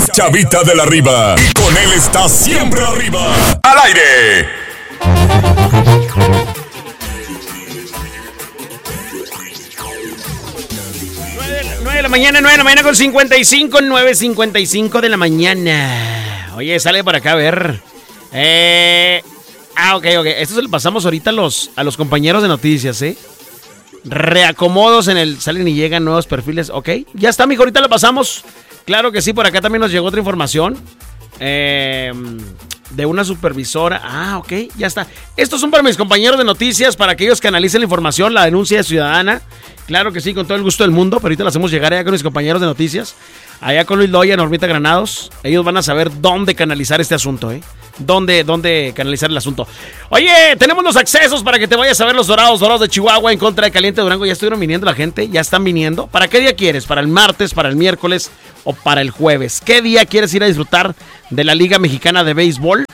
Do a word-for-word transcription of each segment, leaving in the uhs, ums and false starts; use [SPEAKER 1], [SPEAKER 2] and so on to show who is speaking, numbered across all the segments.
[SPEAKER 1] es Chavita de la Riva y con él está siempre arriba. ¡Al aire!
[SPEAKER 2] nueve de la mañana, nueve de la mañana con cincuenta y cinco, nueve cincuenta y cinco de la mañana. Oye, sale por acá a ver. Eh, ah, ok, ok. Esto se lo pasamos ahorita a los, a los compañeros de noticias, ¿eh? Reacomodos en el... Salen y llegan nuevos perfiles, ok. Ya está, mijo, ahorita lo pasamos. Claro que sí, por acá también nos llegó otra información. Eh, de una supervisora. Ah, ok, ya está. Estos son para mis compañeros de noticias, para que ellos canalicen la información, la denuncia ciudadana. Claro que sí, con todo el gusto del mundo, pero ahorita la hacemos llegar allá con mis compañeros de noticias. Allá con Luis Loya, Normita Granados. Ellos van a saber dónde canalizar este asunto, ¿eh? Dónde, dónde canalizar el asunto. Oye, tenemos los accesos para que te vayas a ver los Dorados, Dorados de Chihuahua en contra de Caliente Durango. Ya estuvieron viniendo la gente, ya están viniendo. ¿Para qué día quieres? ¿Para el martes, para el miércoles o para el jueves? ¿Qué día quieres ir a disfrutar de la Liga Mexicana de Béisbol?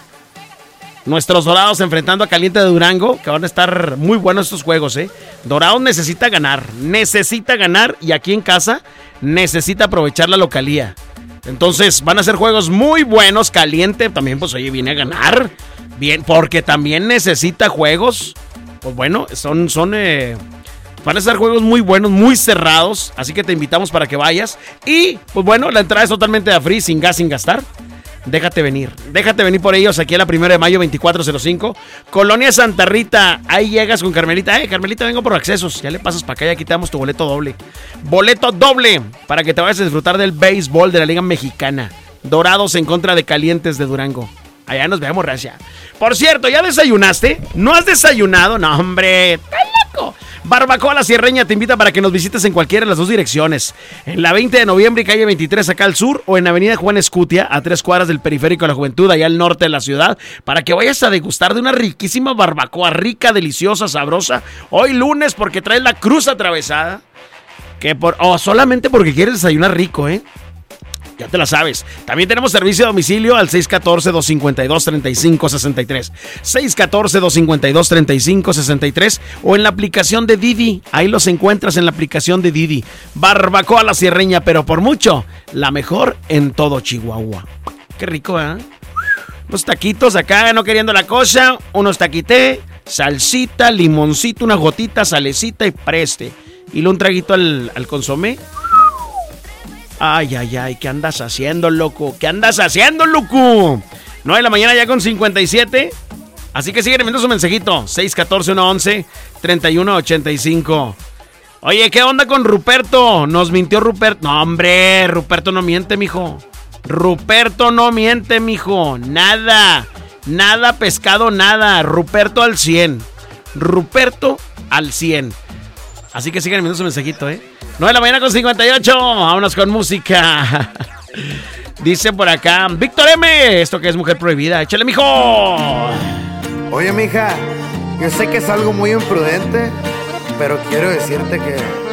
[SPEAKER 2] Nuestros Dorados enfrentando a Caliente de Durango, que van a estar muy buenos estos juegos, ¿eh? Dorados necesita ganar, necesita ganar y aquí en casa necesita aprovechar la localía. Entonces van a ser juegos muy buenos. Caliente también, pues oye, viene a ganar. Bien, porque también necesita juegos. Pues bueno, son, son, eh, van a ser juegos muy buenos, muy cerrados. Así que te invitamos para que vayas. Y, pues bueno, la entrada es totalmente a free, sin gas, sin gastar. Déjate venir, déjate venir por ellos aquí a la primera de mayo veinticuatro cero cinco. Colonia Santa Rita, ahí llegas con Carmelita. Eh, Carmelita, vengo por accesos. Ya le pasas para acá y aquí te damos tu boleto doble. Boleto doble para que te vayas a disfrutar del béisbol de la Liga Mexicana. Dorados en contra de Calientes de Durango. Allá nos vemos, raza. Por cierto, ¿ya desayunaste? ¿No has desayunado? No, hombre, está loco. Barbacoa La Sierreña te invita para que nos visites en cualquiera de las dos direcciones. En la veinte de noviembre y calle veintitrés acá al sur, o en avenida Juan Escutia, a tres cuadras del Periférico de la Juventud, allá al norte de la ciudad, para que vayas a degustar de una riquísima barbacoa, rica, deliciosa, sabrosa. Hoy lunes porque traes la cruz atravesada. Que por, o oh, solamente porque quieres desayunar rico, ¿eh? Ya te la sabes. También tenemos servicio a domicilio al seis uno cuatro, dos cinco dos, tres cinco seis tres. seis uno cuatro, dos cinco dos, tres cinco seis tres. O en la aplicación de Didi. Ahí los encuentras en la aplicación de Didi. Barbacoa La Sierreña, pero por mucho, la mejor en todo Chihuahua. Qué rico, ¿eh? Unos taquitos acá, no queriendo la cosa. Unos taquité, salsita, limoncito, una gotita, salecita y preste. Y luego un traguito al, al consomé. Ay, ay, ay, ¿qué andas haciendo, loco? ¿Qué andas haciendo, loco? nueve de la mañana ya con cincuenta y siete. Así que siguen enviando su mensajito. seis uno cuatro, uno once, treinta y uno ochenta y cinco. Oye, ¿qué onda con Ruperto? Nos mintió Ruperto. No, hombre, Ruperto no miente, mijo. Ruperto no miente, mijo. Nada. Nada, pescado, nada. Ruperto al cien. Ruperto al cien. Así que sigan enviando su mensajito, ¿eh? nueve de la mañana con cincuenta y ocho. Vámonos con música. Dice por acá Víctor M. Esto que es Mujer Prohibida. Échale, mijo.
[SPEAKER 3] Oye, mija, yo sé que es algo muy imprudente, pero quiero decirte que